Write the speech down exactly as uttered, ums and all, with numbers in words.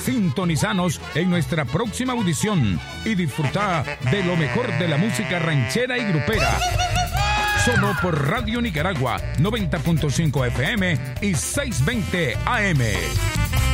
Sintonizanos en nuestra próxima audición y disfruta de lo mejor de la música ranchera y grupera. Solo por Radio Nicaragua, noventa punto cinco F M y seiscientos veinte A M.